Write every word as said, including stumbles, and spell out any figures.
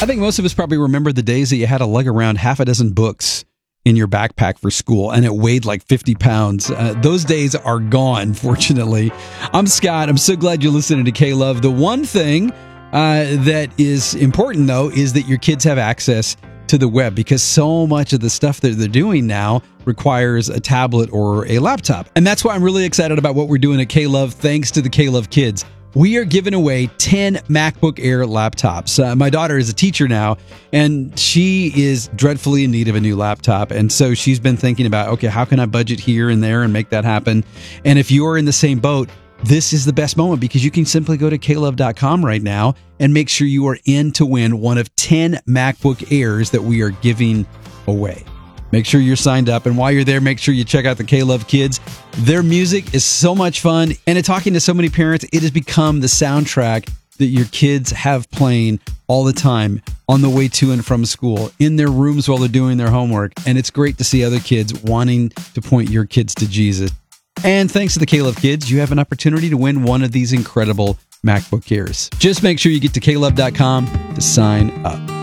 I think most of us probably remember the days that you had to lug around half a dozen books in your backpack for school and it weighed like fifty pounds. Uh, those days are gone, fortunately. I'm Scott. I'm so glad you're listening to K-Love. The one thing uh, that is important, though, is that your kids have access to the web, because so much of the stuff that they're doing now requires a tablet or a laptop. And that's why I'm really excited about what we're doing at K-Love, thanks to the K-Love Kids. We are giving away ten MacBook Air laptops. Uh, my daughter is a teacher now, and she is dreadfully in need of a new laptop. And so she's been thinking about, okay, how can I budget here and there and make that happen? And if you're in the same boat, this is the best moment, because you can simply go to K love dot com right now and make sure you are in to win one of ten MacBook Airs that we are giving away. Make sure you're signed up. And while you're there, make sure you check out the K-Love Kids. Their music is so much fun. And in talking to so many parents, it has become the soundtrack that your kids have playing all the time on the way to and from school, in their rooms while they're doing their homework. And it's great to see other kids wanting to point your kids to Jesus. And thanks to the K-Love Kids, you have an opportunity to win one of these incredible MacBook Airs. Just make sure you get to K love dot com to sign up.